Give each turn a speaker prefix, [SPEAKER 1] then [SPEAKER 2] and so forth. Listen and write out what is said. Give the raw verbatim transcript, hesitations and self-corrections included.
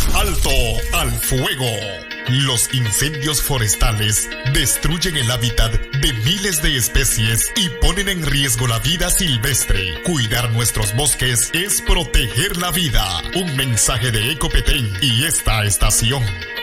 [SPEAKER 1] ¡Alto al fuego! Los incendios forestales destruyen el hábitat de miles de especies y ponen en riesgo la vida silvestre. Cuidar nuestros bosques es proteger la vida. Un mensaje de Ecopetén y esta estación.